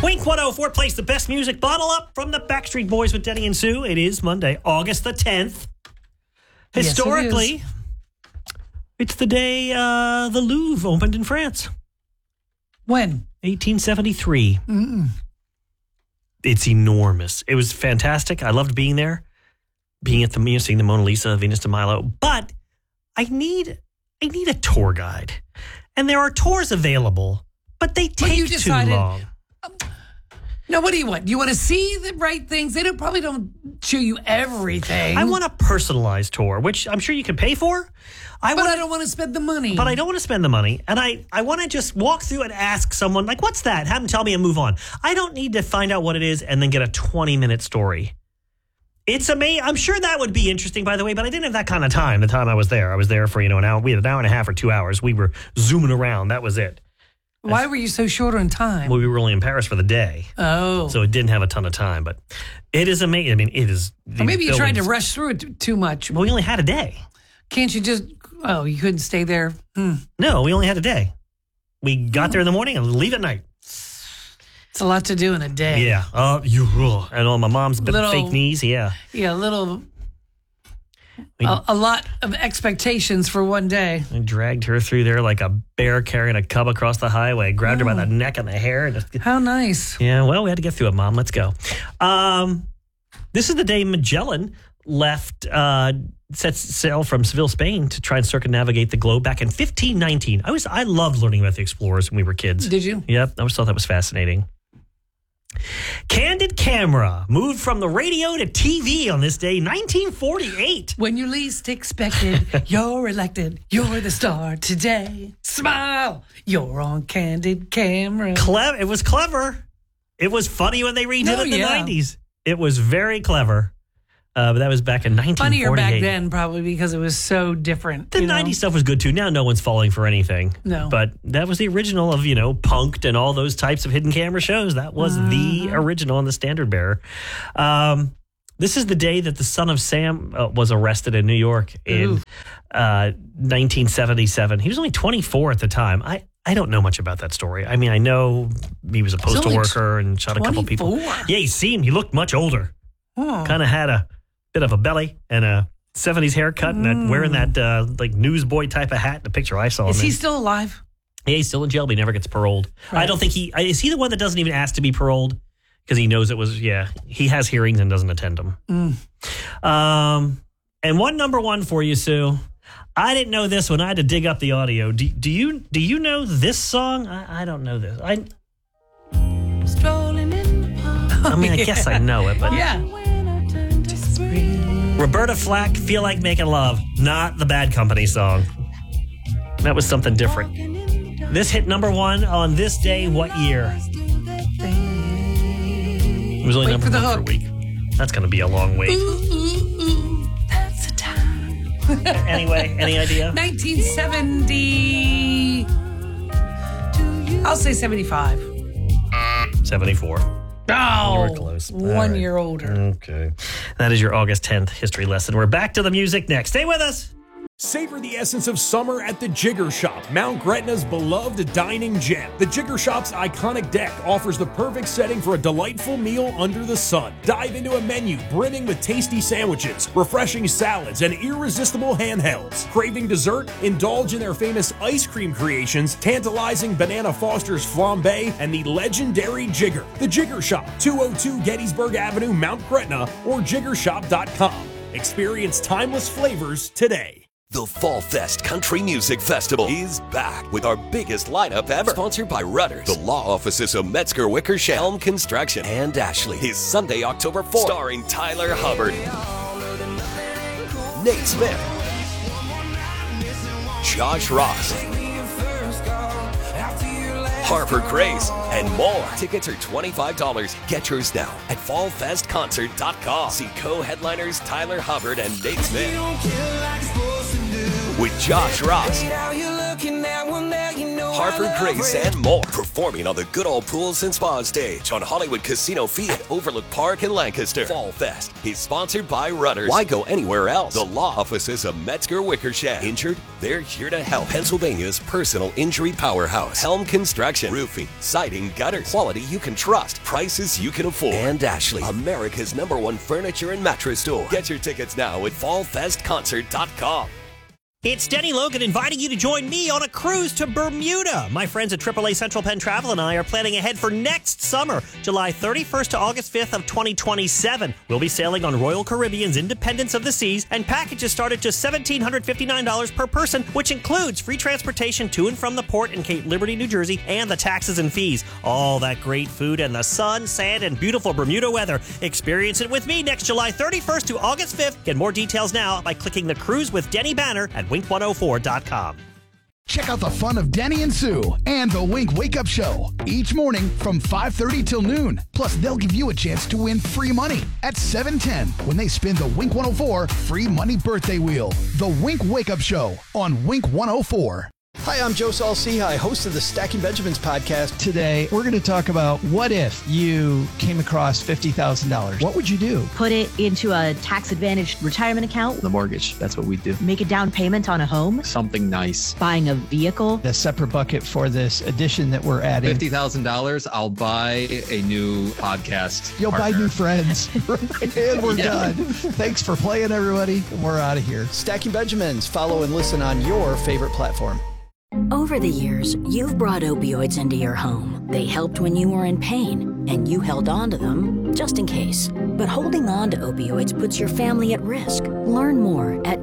Wink 104 plays the best music. Bottle up from the Backstreet Boys with Denny and Sue. It is Monday, August the 10th. Historically, yes, it's the day the Louvre opened in France. When? 1873. It's enormous. It was fantastic. I loved being there, being at the museum, seeing the Mona Lisa, Venus de Milo. But I need a tour guide, and there are tours available, but they take too long. No, what do you want? You want to see the right things? They probably don't show you everything. I want a personalized tour, which I'm sure you can pay for. I don't want to spend the money. But I don't want to spend the money. And I want to just walk through and ask someone, like, what's that? Have them tell me and move on. I don't need to find out what it is and then get a 20-minute story. It's amazing. I'm sure that would be interesting, by the way, but I didn't have that kind of time the time I was there. I was there for, an hour. We had an hour and a half or 2 hours. We were zooming around. That was it. Why were you so short on time? Well, we were only in Paris for the day. Oh. So it didn't have a ton of time, but it is amazing. I mean, it is. Or maybe you tried to rush through it too much. Well, we only had a day. Can't you just, you couldn't stay there? No, we only had a day. We got there in the morning and leave at night. It's a lot to do in a day. Yeah. And on my mom's fake knees, yeah. Yeah, a lot of expectations for one day. I dragged her through there like a bear carrying a cub across the highway. Grabbed her by the neck and the hair. And how nice. Yeah, well, we had to get through it, Mom. Let's go. This is the day Magellan set sail from Seville, Spain to try and circumnavigate the globe back in 1519. I loved learning about the explorers when we were kids. Did you? Yep, I always thought that was fascinating. Candid camera moved from the radio to TV on this day, 1948. When you least expected, you're elected. You're the star today. Smile. You're on Candid camera. It was clever. It was funny when they redid it in the 90s. It was very clever. But that was back in 1948. Funnier back then, probably, because it was so different. The 90s stuff was good, too. Now no one's falling for anything. No. But that was the original of, Punk'd and all those types of hidden camera shows. That was the original and the standard bearer. This is the day that the son of Sam was arrested in New York in 1977. He was only 24 at the time. I don't know much about that story. I mean, I know he was a postal worker and shot a couple people. Yeah, he looked much older. Kind of had a bit of a belly and a 70s haircut and wearing that newsboy type of hat. The picture I saw. Is he still alive? Yeah, he's still in jail, but he never gets paroled. Right. I don't think is he the one that doesn't even ask to be paroled? Because he knows it was, he has hearings and doesn't attend them. And number one for you, Sue. I didn't know this one. I had to dig up the audio. Do you know this song? I don't know this. Strolling in the park. I mean, I guess I know it, but yeah. Roberta Flack, Feel Like Making Love. Not the Bad Company song. That was something different. This hit number one on this day, what year? It was only number one for a week. That's going to be a long wait. That's the time. Anyway, any idea? 1970. I'll say 75. 74. Oh, you were close. 1 year older. Okay. That is your August 10th history lesson. We're back to the music next. Stay with us. Savor the essence of summer at the Jigger Shop, Mount Gretna's beloved dining gem. The Jigger Shop's iconic deck offers the perfect setting for a delightful meal under the sun. Dive into a menu brimming with tasty sandwiches, refreshing salads, and irresistible handhelds. Craving dessert? Indulge in their famous ice cream creations, tantalizing Banana Foster's flambe, and the legendary Jigger. The Jigger Shop, 202 Gettysburg Avenue, Mount Gretna, or jiggershop.com. Experience timeless flavors today. The Fall Fest Country Music Festival is back with our biggest lineup ever. Sponsored by Rudders, the law offices of Metzger Wickersham, Helm Construction, and Ashley. Is Sunday, October 4th, starring Tyler Hubbard, Nate Smith, Josh Ross, Harper Grace, and more. Tickets are $25. Get yours now at fallfestconcert.com. See co-headliners Tyler Hubbard and Nate Smith with Josh Ross, Harvard Grace, and more. Performing on the Good Old Pools and Spa stage on Hollywood Casino Field, Overlook Park in Lancaster. Fall Fest is sponsored by Rudders. Why go anywhere else? The law offices of Metzger Wickersham. Injured? They're here to help. Pennsylvania's personal injury powerhouse. Helm Construction. Roofing, siding, gutters. Quality you can trust. Prices you can afford. And Ashley, America's #1 furniture and mattress store. Get your tickets now at fallfestconcert.com. It's Denny Logan inviting you to join me on a cruise to Bermuda. My friends at AAA Central Penn Travel and I are planning ahead for next summer, July 31st to August 5th of 2027. We'll be sailing on Royal Caribbean's Independence of the Seas, and packages start at just $1,759 per person, which includes free transportation to and from the port in Cape Liberty, New Jersey, and the taxes and fees. All that great food and the sun, sand, and beautiful Bermuda weather. Experience it with me next July 31st to August 5th. Get more details now by clicking the Cruise with Denny banner at wink104.com. Check out the fun of Denny and Sue and the Wink Wake Up Show each morning from 5:30 till noon. Plus, they'll give you a chance to win free money at 7:10 when they spin the Wink 104 free money birthday wheel. The Wink Wake Up Show on Wink 104. Hi, I'm Joe Saul-Sehy, host of the Stacking Benjamins podcast. Today, we're going to talk about what if you came across $50,000. What would you do? Put it into a tax-advantaged retirement account. The mortgage, that's what we do. Make a down payment on a home. Something nice. Buying a vehicle. The separate bucket for this addition that we're adding. $50,000, I'll buy a new podcast. You'll partner. buy new friends. And we're done. Thanks for playing, everybody. We're out of here. Stacking Benjamins. Follow and listen on your favorite platform. Over the years, you've brought opioids into your home. They helped when you were in pain, and you held on to them just in case. But holding on to opioids puts your family at risk. Learn more at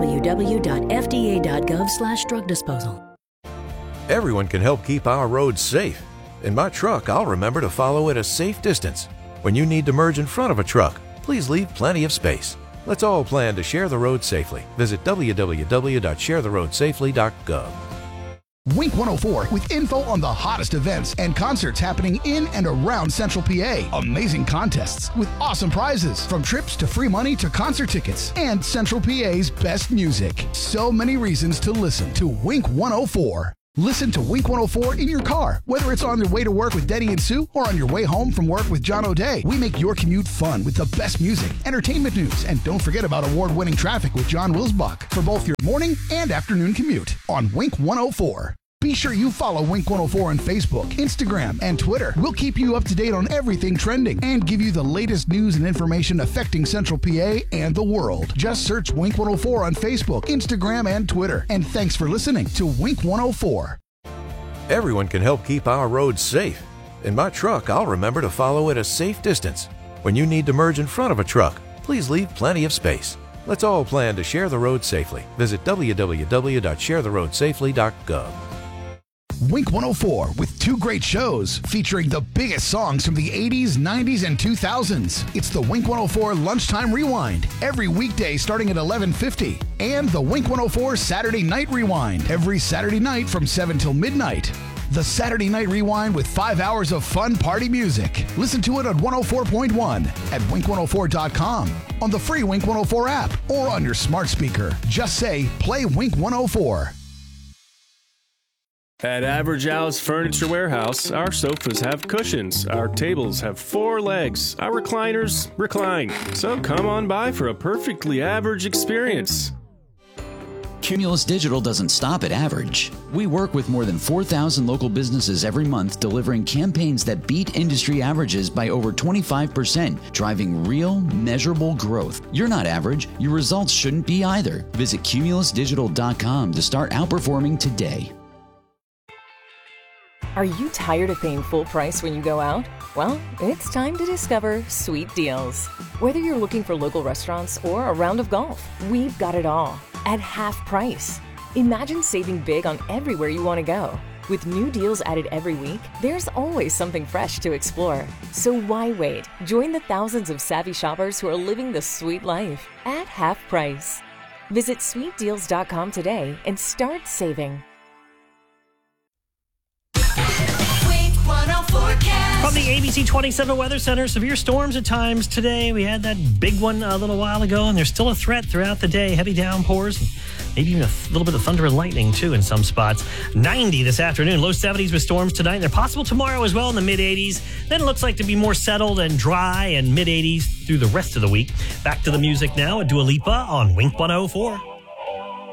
www.fda.gov/drug disposal. Everyone can help keep our roads safe. In my truck, I'll remember to follow at a safe distance. When you need to merge in front of a truck, please leave plenty of space. Let's all plan to share the road safely. Visit www.sharetheroadsafely.gov. Wink 104 with info on the hottest events and concerts happening in and around Central PA. Amazing contests with awesome prizes, from trips to free money to concert tickets, and Central PA's best music. So many reasons to listen to Wink 104. Listen to Wink 104 in your car, whether it's on your way to work with Denny and Sue or on your way home from work with John O'Day. We make your commute fun with the best music, entertainment news, and don't forget about award-winning traffic with John Wilsbach for both your morning and afternoon commute on Wink 104. Be sure you follow Wink 104 on Facebook, Instagram, and Twitter. We'll keep you up to date on everything trending and give you the latest news and information affecting Central PA and the world. Just search Wink 104 on Facebook, Instagram, and Twitter. And thanks for listening to Wink 104. Everyone can help keep our roads safe. In my truck, I'll remember to follow at a safe distance. When you need to merge in front of a truck, please leave plenty of space. Let's all plan to share the road safely. Visit www.sharetheroadsafely.gov. Wink 104 with two great shows featuring the biggest songs from the 80s, 90s, and 2000s. It's the Wink 104 Lunchtime Rewind every weekday starting at 11:50, and the Wink 104 Saturday Night Rewind every Saturday night from 7 till midnight. The Saturday Night Rewind with 5 hours of fun party music. Listen to it on 104.1 at wink104.com, on the free Wink 104 app, or on your smart speaker. Just say, play Wink 104. At Average Al's Furniture Warehouse, our sofas have cushions, our tables have 4 legs, our recliners recline. So come on by for a perfectly average experience. Cumulus Digital doesn't stop at average. We work with more than 4,000 local businesses every month, delivering campaigns that beat industry averages by over 25%, driving real, measurable growth. You're not average. Your results shouldn't be either. Visit cumulusdigital.com to start outperforming today. Are you tired of paying full price when you go out? Well, it's time to discover Sweet Deals. Whether you're looking for local restaurants or a round of golf, we've got it all at half price. Imagine saving big on everywhere you want to go. With new deals added every week, there's always something fresh to explore. So why wait? Join the thousands of savvy shoppers who are living the sweet life at half price. Visit sweetdeals.com today and start saving. Wink 104. forecast. From the ABC 27 Weather Center, severe storms at times today. We had that big one a little while ago, and there's still a threat throughout the day. Heavy downpours, maybe even a little bit of thunder and lightning, too, in some spots. 90 this afternoon, low 70s with storms tonight. They're possible tomorrow as well in the mid-80s. Then it looks like to be more settled and dry and mid-80s through the rest of the week. Back to the music now at Dua Lipa on Wink 104.